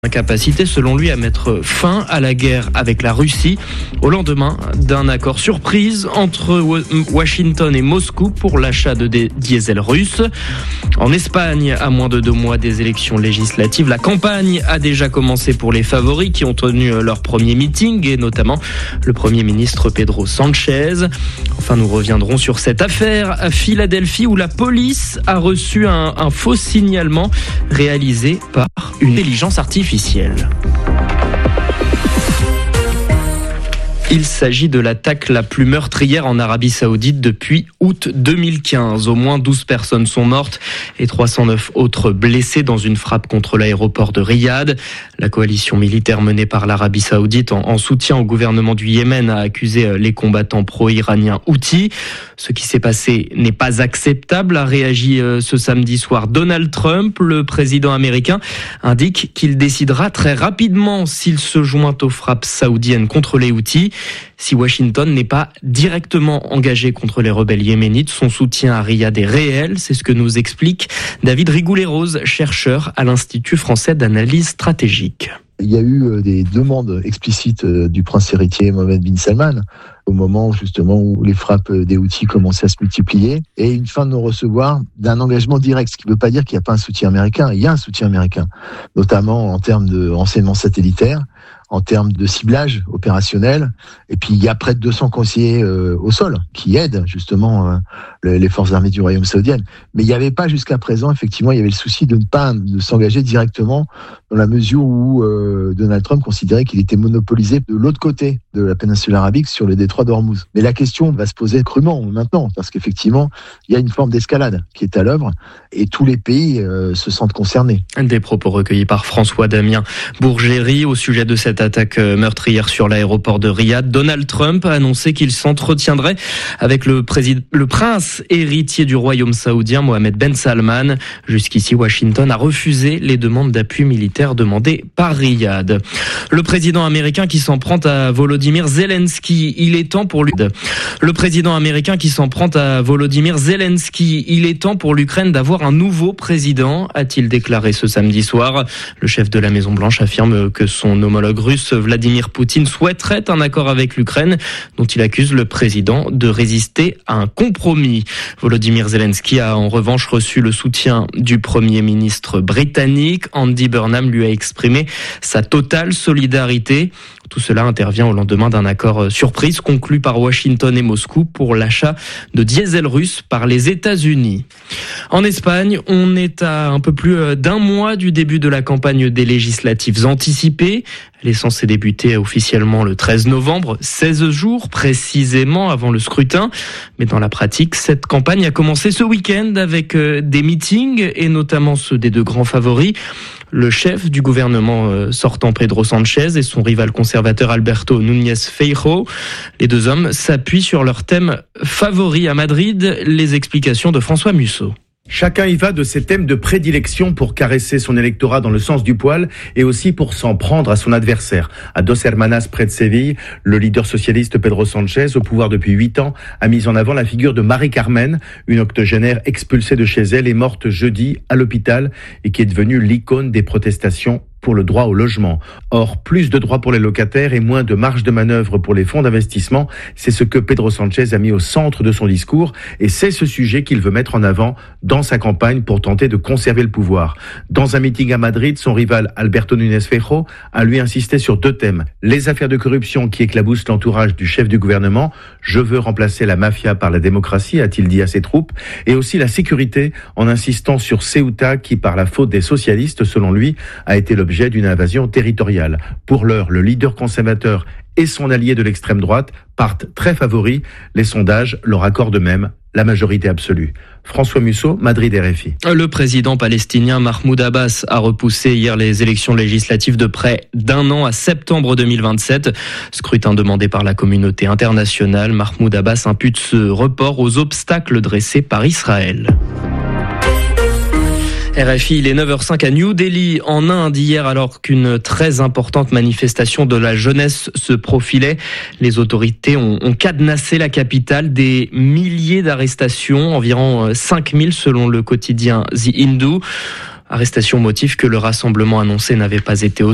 Incapacité selon lui à mettre fin à la guerre avec la Russie au lendemain d'un accord surprise entre Washington et Moscou pour l'achat de diesel russes. En Espagne, à moins de 2 mois des élections législatives, la campagne a déjà commencé pour les favoris qui ont tenu leur premier meeting et notamment le Premier ministre Pedro Sánchez. Enfin, nous reviendrons sur cette affaire à Philadelphie où la police a reçu un faux signalement réalisé par une intelligence artificielle. Il s'agit de l'attaque la plus meurtrière en Arabie Saoudite depuis août 2015. Au moins 12 personnes sont mortes et 309 autres blessées dans une frappe contre l'aéroport de Riyad. La coalition militaire menée par l'Arabie Saoudite en soutien au gouvernement du Yémen a accusé les combattants pro-iraniens Houthis. Ce qui s'est passé n'est pas acceptable, a réagi ce samedi soir Donald Trump. Le président américain indique qu'il décidera très rapidement s'il se joint aux frappes saoudiennes contre les Houthis. Si Washington n'est pas directement engagé contre les rebelles yéménites, son soutien à Riyad est réel. C'est ce que nous explique David Rigoulet-Rose, chercheur à l'Institut français d'analyse stratégique. Il y a eu des demandes explicites du prince héritier Mohammed bin Salman au moment justement où les frappes des Houthis commençaient à se multiplier et une fin de non-recevoir d'un engagement direct, ce qui ne veut pas dire qu'il n'y a pas un soutien américain. Il y a un soutien américain, notamment en termes de renseignement satellitaire, en termes de ciblage opérationnel. Et puis, il y a près de 200 conseillers au sol qui aident justement les forces armées du Royaume saoudien. Mais il n'y avait pas jusqu'à présent, effectivement, il y avait le souci de ne pas s'engager directement dans la mesure où Donald Trump considérait qu'il était monopolisé de l'autre côté de la péninsule arabique sur le détroit d'Ormuz. Mais la question va se poser crûment maintenant, parce qu'effectivement, il y a une forme d'escalade qui est à l'œuvre et tous les pays se sentent concernés. Des propos recueillis par François-Damien Bourgéry au sujet de cette attaque meurtrière sur l'aéroport de Riyad. Donald Trump a annoncé qu'il s'entretiendrait avec le prince héritier du royaume saoudien, Mohammed Ben Salman. Jusqu'ici, Washington a refusé les demandes d'appui militaire demandées par Riyad. Le président américain qui s'en prend à Volodymyr Zelensky, il est temps pour lui. Le président américain qui s'en prend à Volodymyr Zelensky, il est temps pour l'Ukraine d'avoir un nouveau président, a-t-il déclaré ce samedi soir. Le chef de la Maison-Blanche affirme que son homologue russe Vladimir Poutine souhaiterait un accord avec l'Ukraine, dont il accuse le président de résister à un compromis. Volodymyr Zelensky a en revanche reçu le soutien du Premier ministre britannique. Andy Burnham lui a exprimé sa totale solidarité. Tout cela intervient au lendemain d'un accord surprise conclu par Washington et Moscou pour l'achat de diesel russe par les États-Unis. En Espagne, on est à un peu plus d'1 mois du début de la campagne des législatives anticipées. Elle est censée débuter officiellement le 13 novembre, 16 jours précisément avant le scrutin. Mais dans la pratique, cette campagne a commencé ce week-end avec des meetings et notamment ceux des 2 grands favoris. Le chef du gouvernement sortant Pedro Sánchez et son rival conservateur Alberto Núñez Feijóo. Les 2 hommes s'appuient sur leur thème favori à Madrid. Les explications de François Musso. Chacun y va de ses thèmes de prédilection pour caresser son électorat dans le sens du poil et aussi pour s'en prendre à son adversaire. À Dos Hermanas, près de Séville, le leader socialiste Pedro Sánchez, au pouvoir depuis 8 ans, a mis en avant la figure de Marie-Carmen, une octogénaire expulsée de chez elle et morte jeudi à l'hôpital et qui est devenue l'icône des protestations pour le droit au logement. Or, plus de droits pour les locataires et moins de marge de manœuvre pour les fonds d'investissement, c'est ce que Pedro Sánchez a mis au centre de son discours et c'est ce sujet qu'il veut mettre en avant dans sa campagne pour tenter de conserver le pouvoir. Dans un meeting à Madrid, son rival Alberto Núñez Feijóo a lui insisté sur 2 thèmes. Les affaires de corruption qui éclaboussent l'entourage du chef du gouvernement. Je veux remplacer la mafia par la démocratie, a-t-il dit à ses troupes. Et aussi la sécurité en insistant sur Ceuta qui, par la faute des socialistes, selon lui, a été l'objet d'une invasion territoriale. Pour l'heure, le leader conservateur et son allié de l'extrême droite partent très favoris. Les sondages leur accordent même la majorité absolue. François Musso, Madrid, RFI. Le président palestinien Mahmoud Abbas a repoussé hier les élections législatives de près d'1 an à septembre 2027. Scrutin demandé par la communauté internationale. Mahmoud Abbas impute ce report aux obstacles dressés par Israël. RFI, il est 9h05 à New Delhi, en Inde, hier, alors qu'une très importante manifestation de la jeunesse se profilait. Les autorités ont cadenassé la capitale, des milliers d'arrestations, environ 5000 selon le quotidien The Hindu. Arrestation au motif que le rassemblement annoncé n'avait pas été